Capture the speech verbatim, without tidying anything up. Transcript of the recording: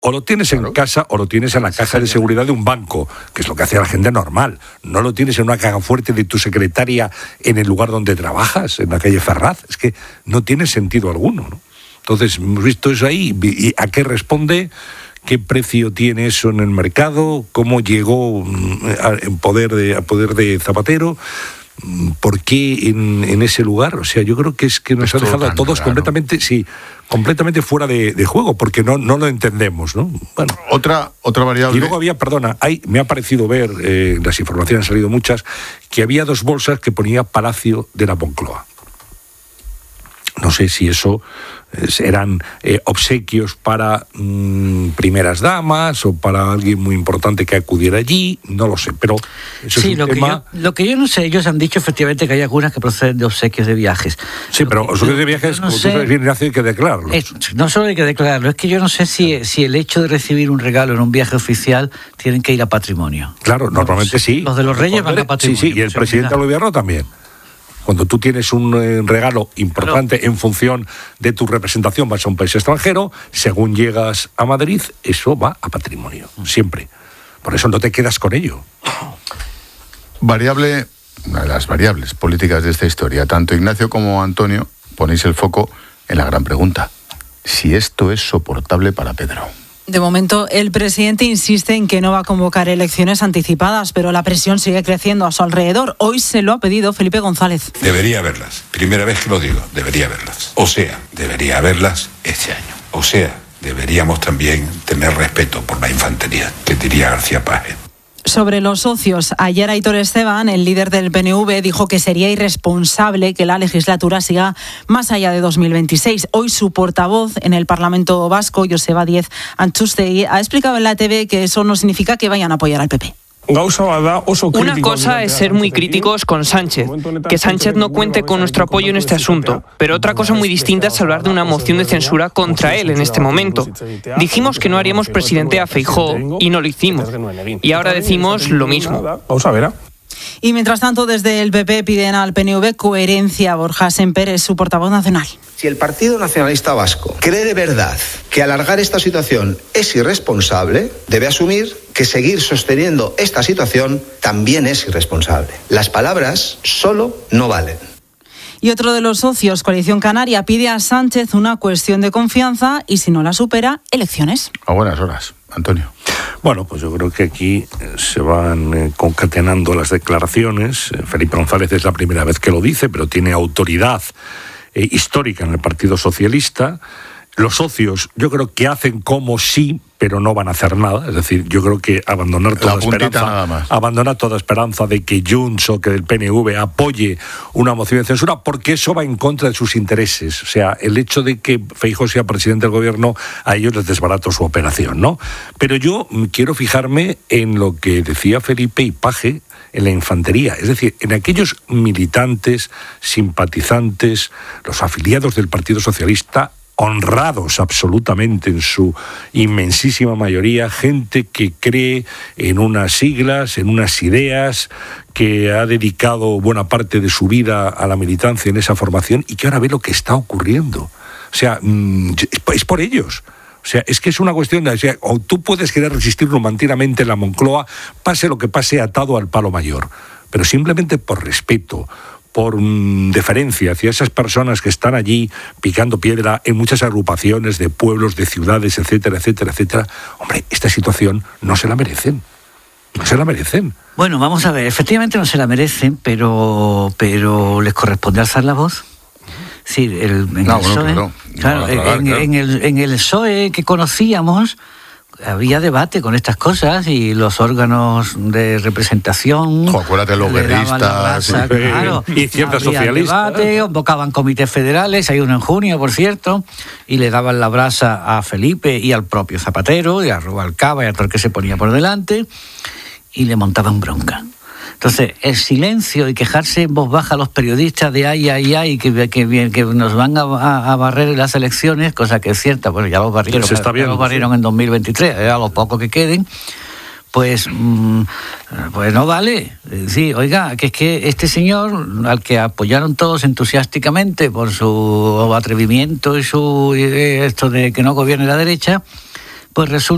o lo tienes claro. en casa o lo tienes en la caja de seguridad de un banco, que es lo que hace la gente normal. No lo tienes en una caja fuerte de tu secretaria en el lugar donde trabajas, en la calle Ferraz. Es que no tiene sentido alguno, ¿no? Entonces, hemos visto eso ahí. ¿Y a qué responde? ¿Qué precio tiene eso en el mercado? ¿Cómo llegó a, en poder de, a poder de Zapatero? ¿Por qué en, en ese lugar? O sea, yo creo que es que nos ha dejado a todos raro. completamente, sí, completamente fuera de, de juego, porque no, no lo entendemos, ¿no? Bueno, otra, otra variable. Y luego había, perdona, hay, me ha parecido ver, eh, las informaciones han salido muchas, que había dos bolsas que ponía Palacio de la Moncloa. No sé si eso eran eh, obsequios para mmm, primeras damas o para alguien muy importante que acudiera allí, no lo sé, pero eso sí, es un lo tema... Que yo, lo que yo no sé, ellos han dicho efectivamente que hay algunas que proceden de obsequios de viajes. Sí, lo pero que, obsequios de viajes, no como sé, tú sabes bien, Ignacio, hay que declararlo. No solo hay que declararlo, es que yo no sé si, si el hecho de recibir un regalo en un viaje oficial tienen que ir a patrimonio. Claro, normalmente los, sí. Los de los Reyes van a patrimonio. Sí, sí, y el presidente del gobierno también. Cuando tú tienes un eh, regalo importante claro. en función de tu representación, vas a un país extranjero, según llegas a Madrid, eso va a patrimonio, siempre. Por eso no te quedas con ello. Variable, una de las variables políticas de esta historia, tanto Ignacio como Antonio ponéis el foco en la gran pregunta: si esto es soportable para Pedro. De momento, el presidente insiste en que no va a convocar elecciones anticipadas, pero la presión sigue creciendo a su alrededor. Hoy se lo ha pedido Felipe González. Debería haberlas. Primera vez que lo digo, debería haberlas. O sea, debería haberlas este año. O sea, deberíamos también tener respeto por la infantería, que diría García Páez. Sobre los socios, ayer Aitor Esteban, el líder del P N V, dijo que sería irresponsable que la legislatura siga más allá de dos mil veintiséis. Hoy su portavoz en el Parlamento Vasco, Joseba Díez Antxustegi, ha explicado en la T V que eso no significa que vayan a apoyar al P P. Una cosa es ser muy críticos con Sánchez, que Sánchez no cuente con nuestro apoyo en este asunto, pero otra cosa muy distinta es hablar de una moción de censura contra él en este momento. Dijimos que no haríamos presidente a Feijóo y no lo hicimos. Y ahora decimos lo mismo. Vamos a ver. Y mientras tanto, desde el P P piden al P N V coherencia. Borja Sémper es su portavoz nacional. Si el Partido Nacionalista Vasco cree de verdad que alargar esta situación es irresponsable, debe asumir que seguir sosteniendo esta situación también es irresponsable. Las palabras solo no valen. Y otro de los socios, Coalición Canaria, pide a Sánchez una cuestión de confianza y, si no la supera, elecciones. A buenas horas, Antonio. Bueno, pues yo creo que aquí se van eh, concatenando las declaraciones. Felipe González es la primera vez que lo dice, pero tiene autoridad eh, histórica en el Partido Socialista. Los socios, yo creo que hacen como sí, pero no van a hacer nada. Es decir, yo creo que abandonar toda esperanza, abandonar toda esperanza de que Junts o que el P N V apoye una moción de censura, porque eso va en contra de sus intereses. O sea, el hecho de que Feijóo sea presidente del gobierno, a ellos les desbarato su operación, ¿no? Pero yo quiero fijarme en lo que decía Felipe y Paje, en la infantería, es decir, en aquellos militantes, simpatizantes, los afiliados del Partido Socialista, honrados absolutamente en su inmensísima mayoría, gente que cree en unas siglas, en unas ideas, que ha dedicado buena parte de su vida a la militancia en esa formación y que ahora ve lo que está ocurriendo. O sea, es por ellos. O sea, es que es una cuestión de... O sea, o tú puedes querer resistir romanticamente en la Moncloa, pase lo que pase, atado al palo mayor, pero simplemente por respeto, por um, deferencia hacia esas personas que están allí picando piedra en muchas agrupaciones de pueblos, de ciudades, etcétera, etcétera, etcétera. Hombre, esta situación no se la merecen. No se la merecen. Bueno, vamos a ver, efectivamente no se la merecen, pero, pero les corresponde alzar la voz. Sí, el, en, no, el bueno, PSOE, claro. claro, No, claro, en, claro. en, el, en el P S O E que conocíamos había debate con estas cosas y los órganos de representación. Jo, acuérdate, los guerristas sí. Claro, y ciertas socialistas. Debate, convocaban comités federales, hay uno en junio, por cierto, y le daban la brasa a Felipe y al propio Zapatero, y a Rubalcaba y a todo el que se ponía por delante, y le montaban bronca. Entonces, el silencio y quejarse en voz baja a los periodistas de ay, ay, ay, que, que, que nos van a, a, a barrer en las elecciones, cosa que es cierta, pues ya los barrieron, se está viendo, ya los barrieron sí. en dos mil veintitrés, a lo poco que queden, pues, mmm, pues no vale. Sí, oiga, que es que este señor, al que apoyaron todos entusiásticamente por su atrevimiento y su esto de que no gobierne la derecha, pues resulta